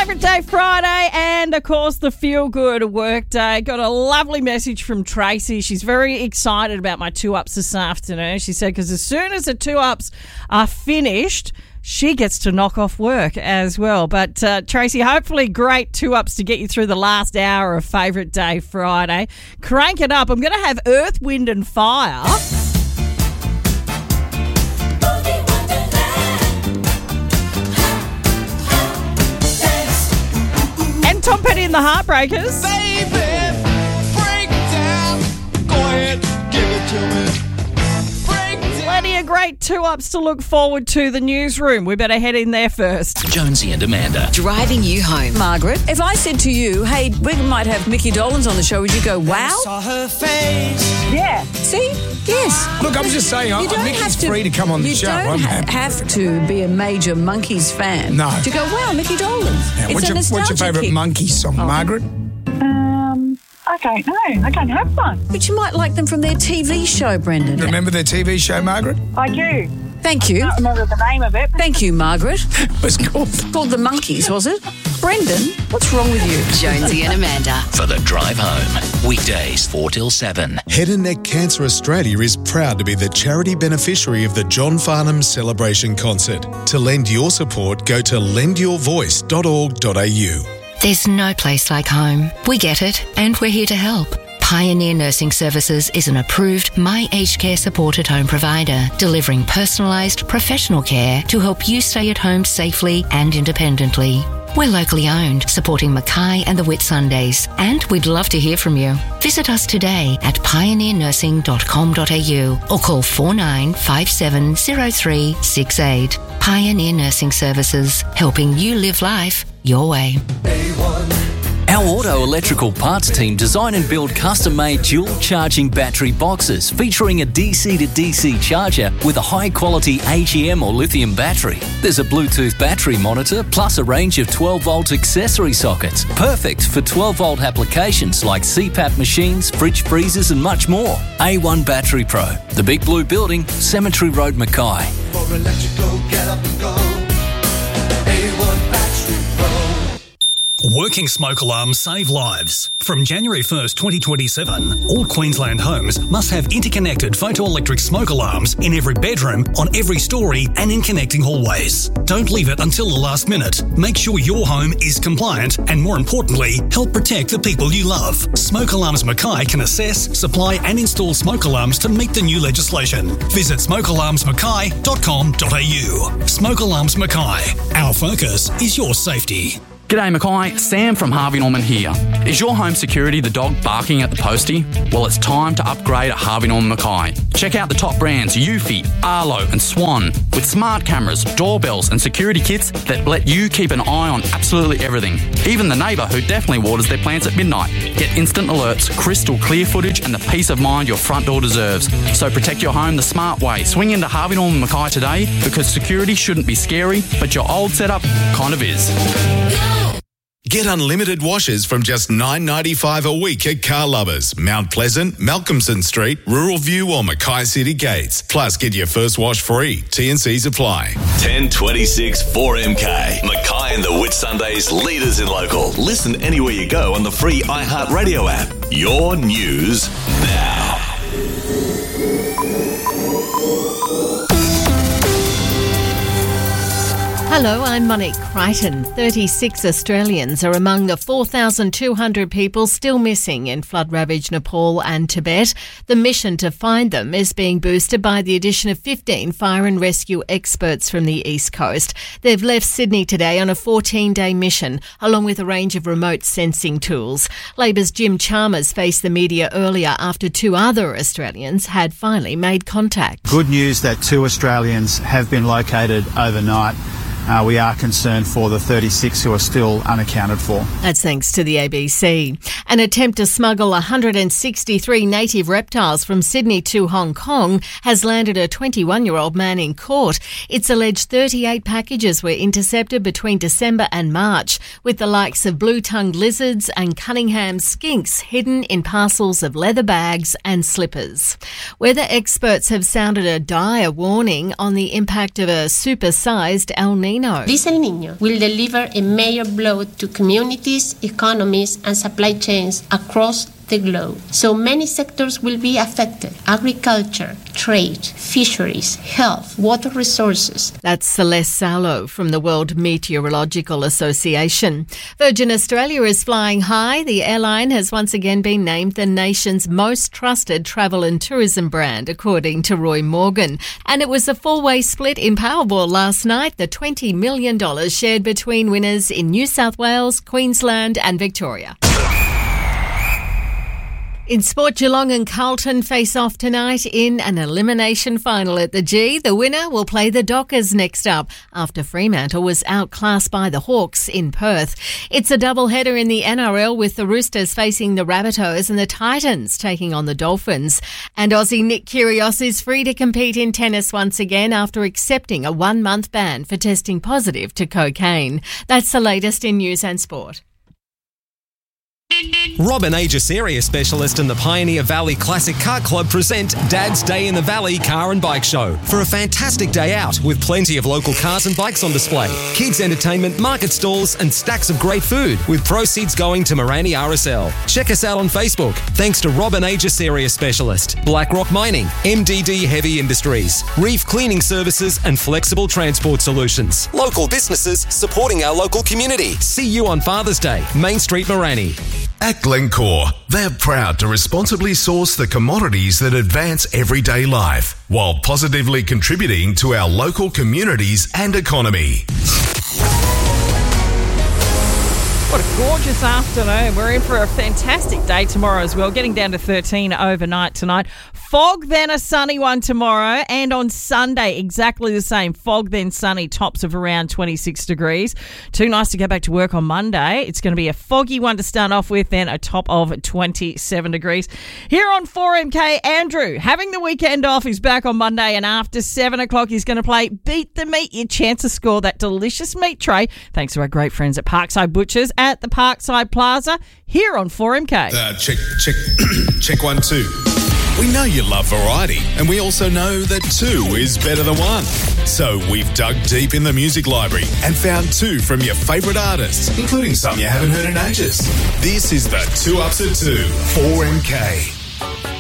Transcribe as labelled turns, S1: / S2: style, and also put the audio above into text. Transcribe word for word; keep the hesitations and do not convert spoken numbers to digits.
S1: Favourite Day Friday and, of course, the Feel Good Work Day. Got a lovely message from Tracy. She's very excited about my two-ups this afternoon. She said, because as soon as the two-ups are finished, she gets to knock off work as well. But, uh, Tracy, hopefully great two-ups to get you through the last hour of Favourite Day Friday. Crank it up. I'm going to have Earth, Wind and Fire. And Tom Petty and the Heartbreakers.
S2: Baby, break down. Go ahead, give it to me.
S1: Plenty of great two-ups to look forward to. The newsroom. We better head in there first.
S3: Jonesy and Amanda.
S4: Driving you home.
S5: Margaret, if I said to you, hey, we might have Mickey Dolenz on the show, would you go, wow?
S2: Saw her face.
S5: Yeah. See? Yes.
S6: Look, I was just saying, I,
S5: You don't
S6: Mickey's
S5: have to,
S6: free to come on the
S5: you
S6: show.
S5: don't
S6: I'm
S5: ha-
S6: happy.
S5: have to be a major Monkeys fan
S6: No.
S5: to go, wow, Mickey Dolenz.
S6: Yeah,
S5: It's
S6: what's,
S5: a
S6: your, what's your
S5: nostalgia
S6: favourite
S5: kick.
S6: Monkey song,
S5: Oh.
S6: Margaret?
S7: Um, I don't know. I don't have one.
S5: But you might like them from their T V show, Brendan.
S6: Remember their T V show, Margaret?
S7: I do.
S5: Thank you.
S7: I can't remember the name of it.
S5: Thank you, Margaret.
S6: It was called.
S5: Called The Monkeys, was it? Brendan, what's wrong with you?
S4: Jonesy and Amanda.
S3: For the drive home. Weekdays four till seven.
S8: Head and Neck Cancer Australia is proud to be the charity beneficiary of the John Farnham Celebration Concert. To lend your support, go to lend your voice dot org dot a u.
S9: There's no place like home. We get it, and we're here to help. Pioneer Nursing Services is an approved My Aged Care supported home provider, delivering personalised professional care to help you stay at home safely and independently. We're locally owned, supporting Mackay and the Whitsundays, and we'd love to hear from you. Visit us today at pioneer nursing dot com dot a u or call four nine five seven zero three six eight. Pioneer Nursing Services, helping you live life your way.
S10: Our auto electrical parts team design and build custom-made dual charging battery boxes featuring a D C to D C charger with a high-quality A G M or lithium battery. There's a Bluetooth battery monitor plus a range of twelve volt accessory sockets, perfect for twelve volt applications like C PAP machines, fridge freezers and much more. A one Battery Pro, the Big Blue Building, Cemetery Road, Mackay.
S2: For electrical, get up and go. A one Battery Pro.
S11: Working smoke alarms save lives. From January first, twenty twenty-seven, all Queensland homes must have interconnected photoelectric smoke alarms in every bedroom, on every story and in connecting hallways. Don't leave it until the last minute. Make sure your home is compliant and, more importantly, help protect the people you love. Smoke Alarms Mackay can assess, supply and install smoke alarms to meet the new legislation. Visit smoke alarms mackay dot com dot a u. Smoke Alarms Mackay. Our focus is your safety.
S12: G'day Mackay, Sam from Harvey Norman here. Is your home security the dog barking at the postie? Well, it's time to upgrade at Harvey Norman Mackay. Check out the top brands Eufy, Arlo and Swan with smart cameras, doorbells and security kits that let you keep an eye on absolutely everything. Even the neighbour who definitely waters their plants at midnight. Get instant alerts, crystal clear footage and the peace of mind your front door deserves. So protect your home the smart way. Swing into Harvey Norman Mackay today because security shouldn't be scary, but your old setup kind of is.
S8: Get unlimited washes from just nine dollars ninety-five a week at Car Lovers, Mount Pleasant, Malcolmson Street, Rural View or Mackay City Gates. Plus, get your first wash free. T and C's apply.
S13: ten twenty-six four M K. Mackay and the Whitsundays, leaders in local. Listen anywhere you go on the free iHeartRadio app. Your news now.
S14: Hello, I'm Monique Crichton. thirty-six Australians are among the four thousand two hundred people still missing in flood-ravaged Nepal and Tibet. The mission to find them is being boosted by the addition of fifteen fire and rescue experts from the East Coast. They've left Sydney today on a fourteen-day mission, along with a range of remote sensing tools. Labor's Jim Chalmers faced the media earlier after two other Australians had finally made contact.
S15: Good news that two Australians have been located overnight. Uh, we are concerned for the thirty-six who are still unaccounted for.
S14: That's thanks to the A B C. An attempt to smuggle one hundred sixty-three native reptiles from Sydney to Hong Kong has landed a twenty-one-year-old man in court. It's alleged thirty-eight packages were intercepted between December and March, with the likes of blue-tongued lizards and Cunningham skinks hidden in parcels of leather bags and slippers. Weather experts have sounded a dire warning on the impact of a supersized El Niño Nino.
S16: This El Niño will deliver a major blow to communities, economies, and supply chains across the globe. So many sectors will be affected: agriculture, trade, fisheries, health, water resources.
S14: That's Celeste Salo from the World Meteorological Association. Virgin Australia is flying high. The airline has once again been named the nation's most trusted travel and tourism brand, according to Roy Morgan. And it was a four-way split in Powerball last night, the twenty million dollars shared between winners in New South Wales, Queensland and Victoria. In sport, Geelong and Carlton face off tonight in an elimination final at the G. The winner will play the Dockers next up after Fremantle was outclassed by the Hawks in Perth. It's a double-header in the N R L with the Roosters facing the Rabbitohs and the Titans taking on the Dolphins. And Aussie Nick Kyrgios is free to compete in tennis once again after accepting a one-month ban for testing positive to cocaine. That's the latest in news and sport.
S17: Robin Aegis Area Specialist and the Pioneer Valley Classic Car Club present Dad's Day in the Valley Car and Bike Show for a fantastic day out with plenty of local cars and bikes on display, kids entertainment, market stalls and stacks of great food with proceeds going to Morani R S L. Check us out on Facebook. Thanks to Robin Aegis Area Specialist, BlackRock Mining, M D D Heavy Industries, Reef Cleaning Services and Flexible Transport Solutions. Local businesses supporting our local community. See you on Father's Day, Main Street, Morani.
S8: At Glencore, they're proud to responsibly source the commodities that advance everyday life while positively contributing to our local communities and economy.
S1: What a gorgeous afternoon. We're in for a fantastic day tomorrow as well, getting down to thirteen overnight tonight. Fog, then a sunny one tomorrow, and on Sunday, exactly the same. Fog, then sunny, tops of around twenty-six degrees. Too nice to go back to work on Monday. It's going to be a foggy one to start off with, then a top of twenty-seven degrees. Here on four M K, Andrew, having the weekend off, is back on Monday, and after seven o'clock, he's going to play Beat the Meat, your chance to score that delicious meat tray, thanks to our great friends at Parkside Butchers at the Parkside Plaza, here on four M K.
S8: Uh, check, check, check one, two. We know you love variety, and we also know that two is better than one. So we've dug deep in the music library and found two from your favourite artists, including some you haven't heard in ages. This is the Two Ups at Two, four M K.